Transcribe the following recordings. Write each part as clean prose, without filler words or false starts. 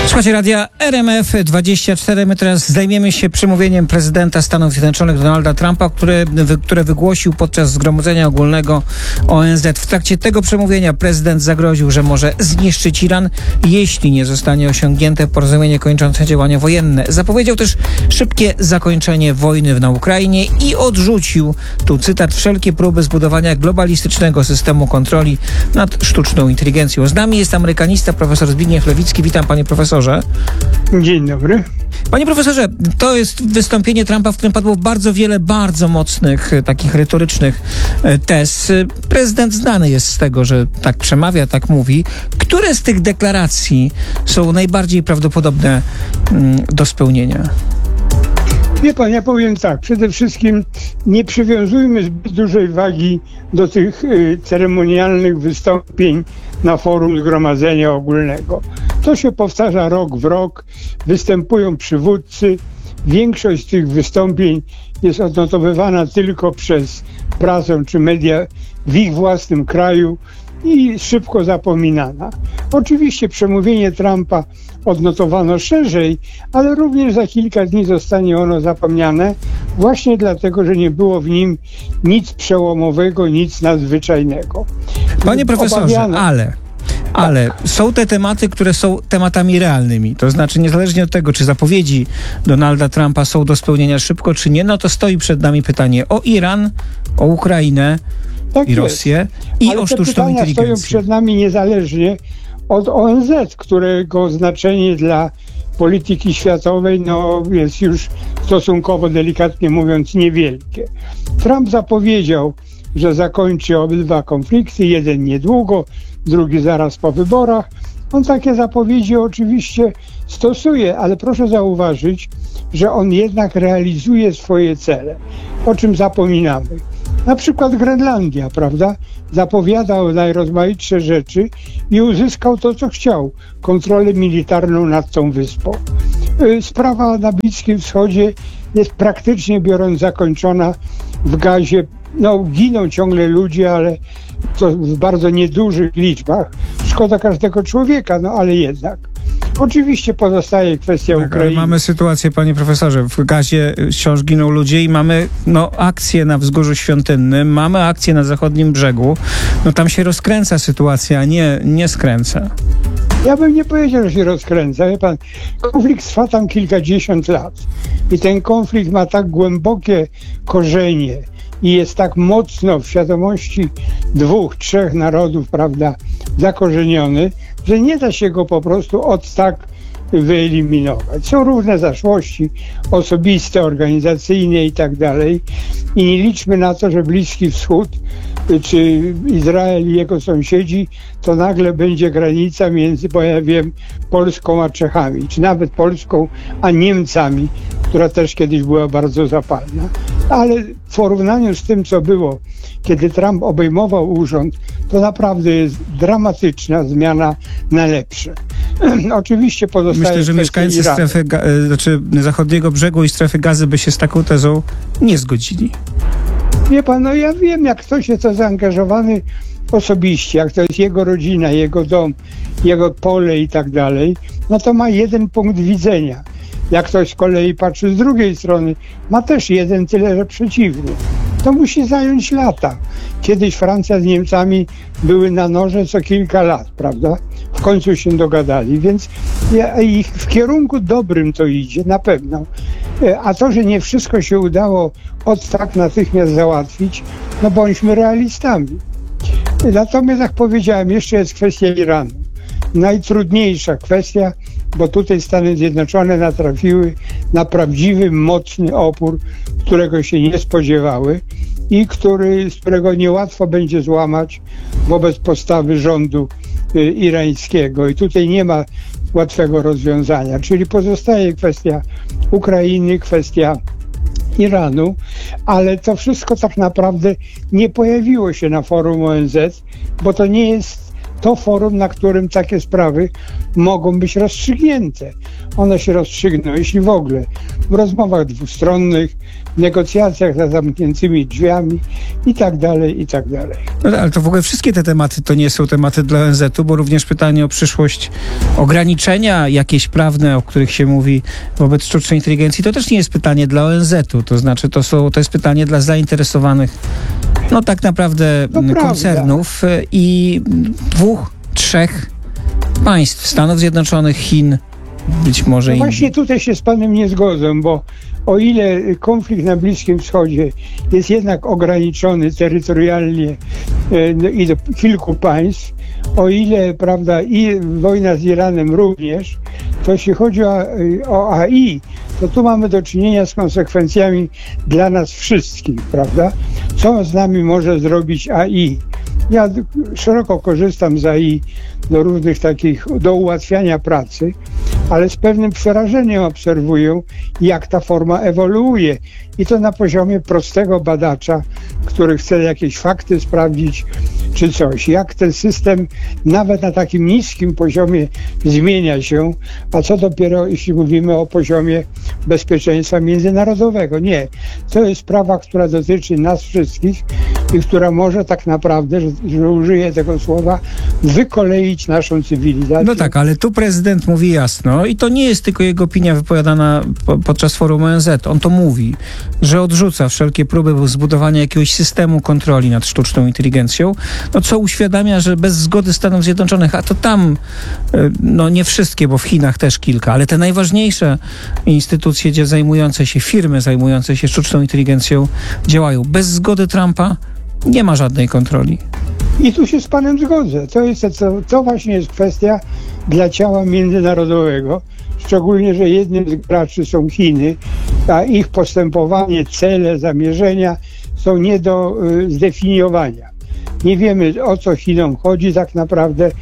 Słuchajcie radia RMF24. My teraz zajmiemy się przemówieniem prezydenta Stanów Zjednoczonych Donalda Trumpa, które wygłosił podczas Zgromadzenia Ogólnego ONZ. W trakcie tego przemówienia prezydent zagroził, że może zniszczyć Iran, jeśli nie zostanie osiągnięte porozumienie kończące działania wojenne. Zapowiedział też szybkie zakończenie wojny na Ukrainie i odrzucił, tu cytat, wszelkie próby zbudowania globalistycznego systemu kontroli nad sztuczną inteligencją. Z nami jest amerykanista profesor Zbigniew Lewicki. Witam, panie profesorze. Dzień dobry. Panie profesorze, to jest wystąpienie Trumpa, w którym padło bardzo wiele bardzo mocnych, takich retorycznych tez. Prezydent znany jest z tego, że tak przemawia, tak mówi. Które z tych deklaracji są najbardziej prawdopodobne do spełnienia? Wie pan, ja powiem tak, przede wszystkim nie przywiązujmy zbyt dużej wagi do tych ceremonialnych wystąpień na forum Zgromadzenia Ogólnego. To się powtarza rok w rok, występują przywódcy. Większość tych wystąpień jest odnotowywana tylko przez prasę czy media w ich własnym kraju i szybko zapominana. Oczywiście przemówienie Trumpa odnotowano szerzej, ale również za kilka dni zostanie ono zapomniane właśnie dlatego, że nie było w nim nic przełomowego, nic nadzwyczajnego. Panie profesorze, ale są te tematy, które są tematami realnymi. To znaczy, niezależnie od tego, czy zapowiedzi Donalda Trumpa są do spełnienia szybko, czy nie, no to stoi przed nami pytanie o Iran, o Ukrainę i Rosję i o sztuczną inteligencję. Stoją przed nami niezależnie od ONZ, którego znaczenie dla polityki światowej jest już stosunkowo, delikatnie mówiąc, niewielkie. Trump zapowiedział, że zakończy obydwa konflikty, jeden niedługo, drugi zaraz po wyborach. On takie zapowiedzi oczywiście stosuje, ale proszę zauważyć, że on jednak realizuje swoje cele, o czym zapominamy. Na przykład Grenlandia, prawda? Zapowiadał najrozmaitsze rzeczy i uzyskał to, co chciał. Kontrolę militarną nad tą wyspą. Sprawa na Bliskim Wschodzie jest praktycznie biorąc zakończona w gazie. Giną ciągle ludzie, ale to w bardzo niedużych liczbach. Szkoda każdego człowieka, ale jednak. Oczywiście pozostaje kwestia Ukrainy. Mamy sytuację, panie profesorze, w gazie wciąż giną ludzie i mamy akcję na Wzgórzu Świątynnym, mamy akcję na zachodnim brzegu. Tam się rozkręca sytuacja, a nie skręca. Ja bym nie powiedział, że się rozkręca. Wie pan, konflikt trwa tam kilkadziesiąt lat i ten konflikt ma tak głębokie korzenie i jest tak mocno w świadomości dwóch, trzech narodów, prawda, zakorzeniony, że nie da się go po prostu tak wyeliminować. Są różne zaszłości osobiste, organizacyjne i tak dalej. I nie liczmy na to, że Bliski Wschód czy Izrael i jego sąsiedzi to nagle będzie granica między, bo ja wiem, Polską a Czechami, czy nawet Polską a Niemcami, która też kiedyś była bardzo zapalna. Ale w porównaniu z tym, co było, kiedy Trump obejmował urząd, to naprawdę jest dramatyczna zmiana na lepsze. Oczywiście pozostaje. Myślę, że mieszkańcy strefy, zachodniego brzegu i strefy Gazy by się z taką tezą nie zgodzili. Wie pan, ja wiem, jak ktoś jest to zaangażowany osobiście, jak to jest jego rodzina, jego dom, jego pole i tak dalej, to ma jeden punkt widzenia. Jak ktoś z kolei patrzy z drugiej strony, ma też jeden, tyle że przeciwny. To musi zająć lata. Kiedyś Francja z Niemcami były na noże co kilka lat, prawda? W końcu się dogadali, więc w kierunku dobrym to idzie, na pewno. A to, że nie wszystko się udało tak natychmiast załatwić, bądźmy realistami. Natomiast, jak powiedziałem, jeszcze jest kwestia Iranu. Najtrudniejsza kwestia, bo tutaj Stany Zjednoczone natrafiły na prawdziwy, mocny opór, którego się nie spodziewały i z którego niełatwo będzie złamać wobec postawy rządu irańskiego. I tutaj nie ma łatwego rozwiązania. Czyli pozostaje kwestia Ukrainy, kwestia Iranu, ale to wszystko tak naprawdę nie pojawiło się na forum ONZ, bo to nie jest to forum, na którym takie sprawy mogą być rozstrzygnięte. One się rozstrzygną, jeśli w ogóle, w rozmowach dwustronnych, w negocjacjach za zamkniętymi drzwiami i tak dalej, i tak dalej. No, ale to w ogóle wszystkie te tematy to nie są tematy dla ONZ-u, bo również pytanie o przyszłość, ograniczenia jakieś prawne, o których się mówi wobec sztucznej inteligencji, to też nie jest pytanie dla ONZ-u, to znaczy to jest pytanie dla zainteresowanych, no tak naprawdę koncernów i 2, 3 państw, Stanów Zjednoczonych, Chin, być może właśnie tutaj się z panem nie zgodzę, bo o ile konflikt na Bliskim Wschodzie jest jednak ograniczony terytorialnie i do kilku państw, o ile, prawda, i wojna z Iranem również, to jeśli chodzi o AI, to tu mamy do czynienia z konsekwencjami dla nas wszystkich, prawda? Co z nami może zrobić AI? Ja szeroko korzystam z AI do różnych takich, do ułatwiania pracy, ale z pewnym przerażeniem obserwuję, jak ta forma ewoluuje. I to na poziomie prostego badacza, który chce jakieś fakty sprawdzić, czy coś. Jak ten system nawet na takim niskim poziomie zmienia się, a co dopiero jeśli mówimy o poziomie bezpieczeństwa międzynarodowego. Nie. To jest sprawa, która dotyczy nas wszystkich i która może tak naprawdę, że użyję tego słowa, wykoleić naszą cywilizację. No tak, ale tu prezydent mówi jasno i to nie jest tylko jego opinia wypowiadana podczas forum ONZ. On to mówi, że odrzuca wszelkie próby zbudowania jakiegoś systemu kontroli nad sztuczną inteligencją, no co uświadamia, że bez zgody Stanów Zjednoczonych, a to tam, no nie wszystkie, bo w Chinach też kilka, ale te najważniejsze instytucje zajmujące się, firmy zajmujące się sztuczną inteligencją działają. Bez zgody Trumpa nie ma żadnej kontroli. I tu się z panem zgodzę. To właśnie jest kwestia dla ciała międzynarodowego, szczególnie, że jednym z graczy są Chiny, a ich postępowanie, cele, zamierzenia są nie do zdefiniowania. Nie wiemy, o co Chinom chodzi tak naprawdę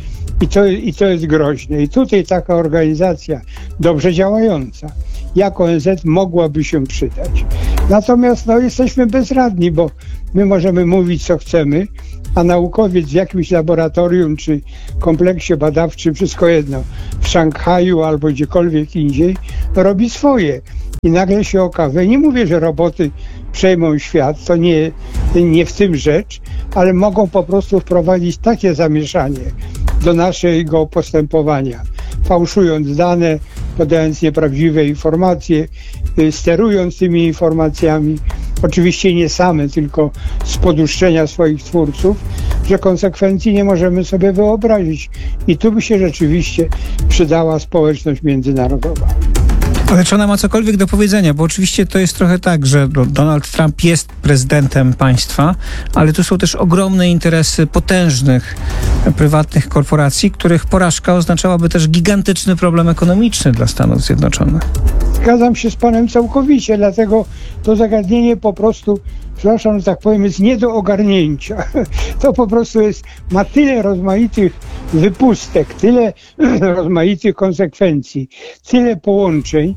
i to jest groźne. I tutaj taka organizacja dobrze działająca, jak ONZ, mogłaby się przydać. Natomiast jesteśmy bezradni, bo my możemy mówić, co chcemy, a naukowiec w jakimś laboratorium czy kompleksie badawczym, wszystko jedno, w Szanghaju albo gdziekolwiek indziej, robi swoje. I nagle się okaże, nie mówię, że roboty przejmą świat, to nie w tym rzecz, ale mogą po prostu wprowadzić takie zamieszanie do naszego postępowania, fałszując dane, podając nieprawdziwe informacje, sterując tymi informacjami, oczywiście nie same, tylko z poduszczenia swoich twórców, że konsekwencji nie możemy sobie wyobrazić. I tu by się rzeczywiście przydała społeczność międzynarodowa. Ale czy ona ma cokolwiek do powiedzenia? Bo oczywiście to jest trochę tak, że Donald Trump jest prezydentem państwa, ale tu są też ogromne interesy potężnych prywatnych korporacji, których porażka oznaczałaby też gigantyczny problem ekonomiczny dla Stanów Zjednoczonych. Zgadzam się z panem całkowicie, dlatego to zagadnienie po prostu, przepraszam, że tak powiem, jest nie do ogarnięcia. To po prostu ma tyle rozmaitych wypustek, tyle rozmaitych konsekwencji, tyle połączeń,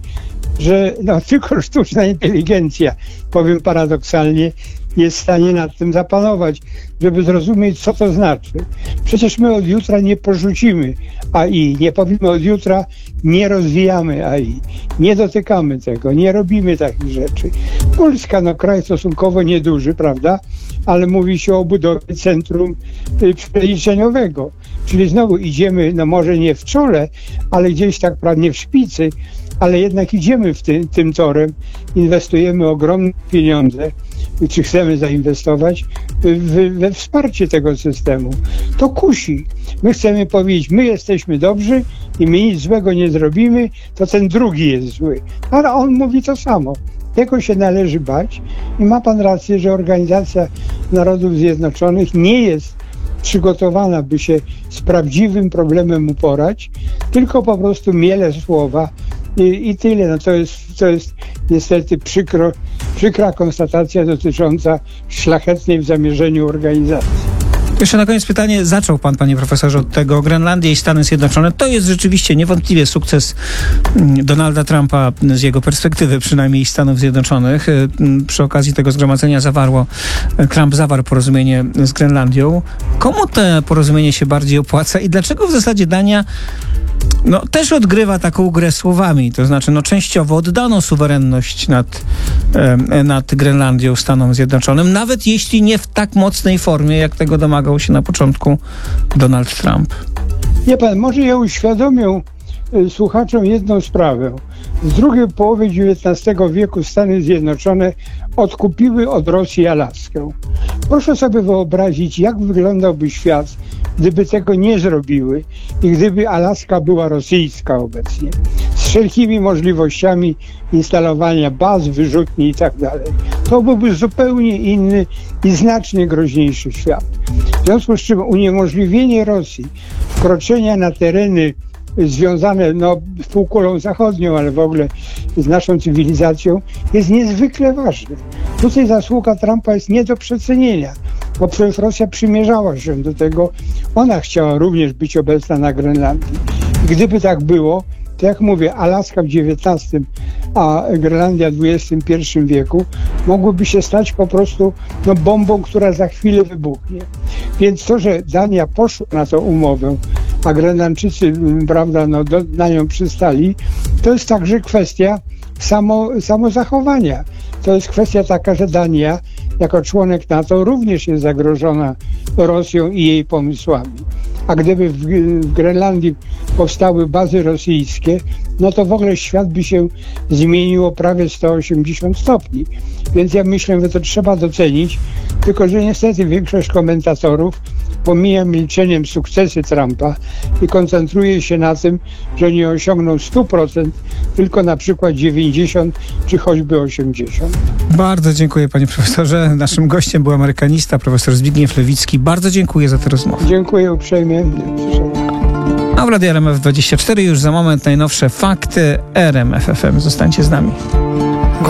że tylko sztuczna inteligencja, powiem paradoksalnie, jest w stanie nad tym zapanować, żeby zrozumieć, co to znaczy. Przecież my od jutra nie porzucimy AI, nie powiemy od jutra, nie rozwijamy AI, nie dotykamy tego, nie robimy takich rzeczy. Polska, kraj stosunkowo nieduży, prawda? Ale mówi się o budowie centrum przeliczeniowego. Czyli znowu idziemy, może nie w czole, ale gdzieś tak prawie w szpicy, ale jednak idziemy tym torem, inwestujemy ogromne pieniądze, czy chcemy zainwestować we wsparcie tego systemu. To kusi. My chcemy powiedzieć, my jesteśmy dobrzy i my nic złego nie zrobimy, to ten drugi jest zły. Ale on mówi to samo. Tego się należy bać i ma pan rację, że Organizacja Narodów Zjednoczonych nie jest przygotowana, by się z prawdziwym problemem uporać, tylko po prostu miele słowa i tyle. To jest niestety przykra konstatacja dotycząca szlachetnej w zamierzeniu organizacji. Jeszcze na koniec pytanie. Zaczął pan, panie profesorze, od tego. Grenlandia i Stany Zjednoczone. To jest rzeczywiście niewątpliwie sukces Donalda Trumpa z jego perspektywy, przynajmniej Stanów Zjednoczonych. Przy okazji tego zgromadzenia Trump zawarł porozumienie z Grenlandią. Komu to porozumienie się bardziej opłaca i dlaczego w zasadzie Dania też odgrywa taką grę słowami, to znaczy częściowo oddano suwerenność nad Grenlandią Stanom Zjednoczonym, nawet jeśli nie w tak mocnej formie, jak tego domagał się na początku Donald Trump. Nie pan, może ja uświadomię słuchaczom jedną sprawę. W drugiej połowie XIX wieku Stany Zjednoczone odkupiły od Rosji Alaskę. Proszę sobie wyobrazić, jak wyglądałby świat, gdyby tego nie zrobiły i gdyby Alaska była rosyjska obecnie. Z wszelkimi możliwościami instalowania baz, wyrzutni i tak dalej. To byłby zupełnie inny i znacznie groźniejszy świat. W związku z czym uniemożliwienie Rosji wkroczenia na tereny związane z półkulą zachodnią, ale w ogóle z naszą cywilizacją jest niezwykle ważne. Tutaj zasługa Trumpa jest nie do przecenienia, bo przecież Rosja przymierzała się do tego. Ona chciała również być obecna na Grenlandii. I gdyby tak było, to jak mówię, Alaska w XIX, a Grenlandia w XXI wieku mogłyby się stać po prostu bombą, która za chwilę wybuchnie. Więc to, że Dania poszła na tę umowę, a Grenlandczycy, prawda, na nią przystali, to jest także kwestia samozachowania. To jest kwestia taka, że Dania jako członek NATO również jest zagrożona Rosją i jej pomysłami. A gdyby w Grenlandii powstały bazy rosyjskie, to w ogóle świat by się zmienił o prawie 180 stopni. Więc ja myślę, że to trzeba docenić, tylko że niestety większość komentatorów pomija milczeniem sukcesy Trumpa i koncentruje się na tym, że nie osiągnął 100%, tylko na przykład 90 czy choćby 80. Bardzo dziękuję, panie profesorze. Naszym gościem był amerykanista, profesor Zbigniew Lewicki. Bardzo dziękuję za tę rozmowę. Dziękuję uprzejmie. A w Radiu RMF24 już za moment najnowsze fakty RMF FM. Zostańcie z nami.